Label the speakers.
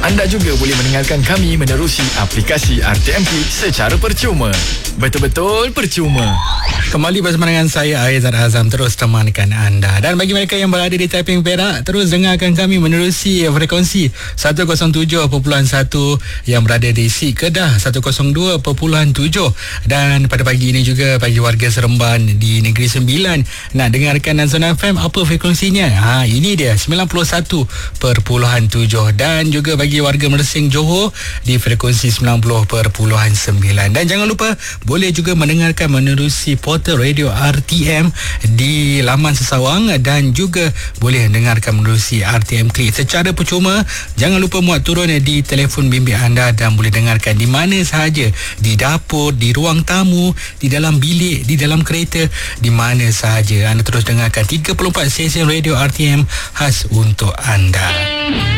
Speaker 1: Anda juga boleh mendengarkan kami menerusi aplikasi RTM Play secara percuma. Betul-betul percuma.
Speaker 2: Kembali bersama dengan saya Aizat Azam, terus temankan anda. Dan bagi mereka yang berada di Taiping Perak, terus dengarkan kami menerusi frekuensi 107.1, yang berada di Sik Kedah 102.7. Dan pada pagi ini juga bagi warga Seremban di Negeri Sembilan nak dengarkan Nazona FM, apa frekuensinya? Ini dia 91.7. Dan juga bagi warga Mersing Johor di frekuensi 90.9. Dan jangan lupa boleh juga mendengarkan menerusi portal radio RTM di laman Sesawang, dan juga boleh dengarkan menerusi RTM Klik secara percuma. Jangan lupa muat turun di telefon bimbit anda dan boleh dengarkan di mana sahaja, di dapur, di ruang tamu, di dalam bilik, di dalam kereta, di mana sahaja. Anda terus dengarkan 34 stesen radio RTM khas untuk anda.